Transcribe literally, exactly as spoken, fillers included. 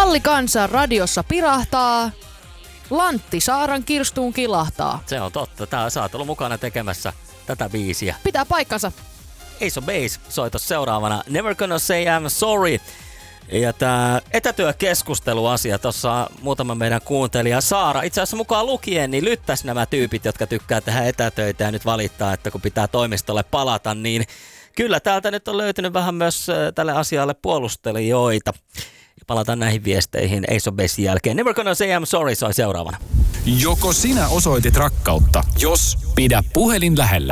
Tallikansan radiossa pirahtaa, Lantti Saaran kirstuun kilahtaa. Se on totta. Tää sä oot ollut mukana tekemässä tätä biisiä. Pitää paikkansa. Ace of Base soitos seuraavana. Never Gonna Say I'm Sorry. Ja tää etätyökeskusteluasia, tossa muutama meidän kuuntelija Saara itse asiassa mukaan lukien, niin lyttäs nämä tyypit, jotka tykkää tehdä etätöitä ja nyt valittaa, että kun pitää toimistolle palata, niin kyllä täältä nyt on löytynyt vähän myös tälle asialle puolustelijoita. Palataan näihin viesteihin Ace of Basen jälkeen. Never Gonna Say I'm Sorry soi seuraavana. Joko sinä osoitit rakkautta, jos pidä puhelin lähellä.